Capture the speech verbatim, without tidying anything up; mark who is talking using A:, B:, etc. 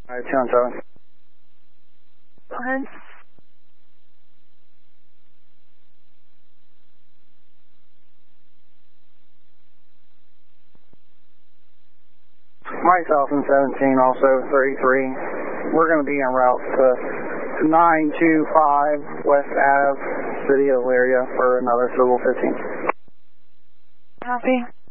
A: Alright, two on seven.
B: Go ahead.
A: Myself and seventeen, also thirty-three. We're going to be en route to nine two five West Ave, City of Elyria for another Civil fifteen.
B: Copy.